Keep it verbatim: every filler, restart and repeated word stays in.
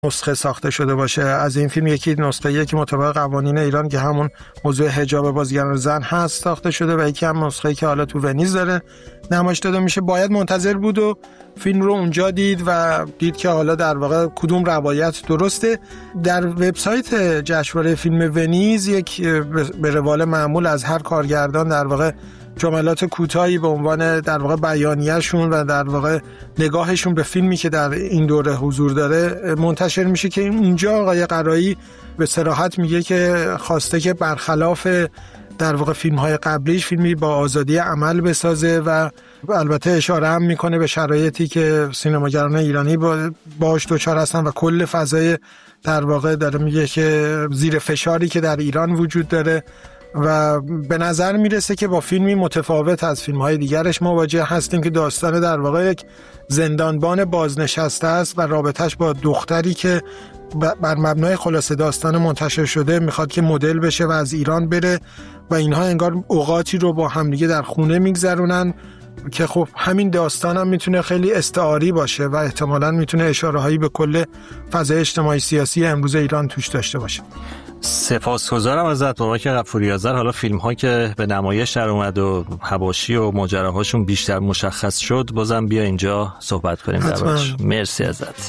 نسخه ساخته شده باشه از این فیلم. یکی نسخه که مطابق قوانین ایران که همون موضوع حجاب بازیگران زن هست ساخته شده و یکی هم نسخه‌ای که حالا تو ونیز داره نمایش داده میشه. باید منتظر بود و فیلم رو اونجا دید و دید که حالا در واقع کدوم روایت درسته. در وبسایت جشنواره فیلم ونیز یک به روال معمول از هر کارگردان در واقع جملات کوتاهی به عنوان در واقع بیانیه‌شون و در واقع نگاهشون به فیلمی که در این دوره حضور داره منتشر میشه که اونجا آقای قرایی به صراحت میگه که خواسته که برخلاف در واقع فیلم‌های قبلیش فیلمی با آزادی عمل بسازه و البته اشاره هم میکنه به شرایطی که سینماگران ایرانی باهاش دچار هستن و کل فضای در واقع داره میگه که زیر فشاری که در ایران وجود داره و به نظر میرسه که با فیلمی متفاوت از فیلم‌های دیگرش مواجه هستیم که داستان در واقع یک زندانبان بازنشسته است و رابطش با دختری که بر مبنای خلاصه داستان منتشر شده میخواد که مدل بشه و از ایران بره و اینها انگار اوقاتی رو با همدیگه در خونه میگذرونن که خب همین داستان هم میتونه خیلی استعاری باشه و احتمالاً میتونه اشاره‌هایی به کل فضای اجتماعی سیاسی امروز ایران توش داشته باشه. سپاسگزارم ازت مبارک غفوری آذر. حالا فیلم ها که به نمایش در اومد و حواشی و ماجراهاشون بیشتر مشخص شد بازم بیا اینجا صحبت کنیم دربارش. مرسی ازت.